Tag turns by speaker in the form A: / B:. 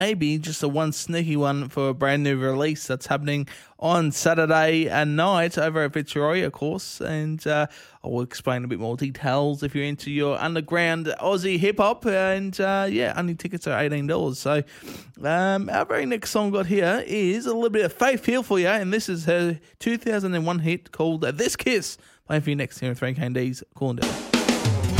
A: maybe just a one sneaky one for a brand new release that's happening on Saturday night over at Fitzroy, of course. And I will explain a bit more details if you're into your underground Aussie hip hop. And only tickets are $18. So our very next song got here is a little bit of Faith Hill for you. And this is her 2001 hit called This Kiss. Playing for you next here at 3KD's Cooling Down.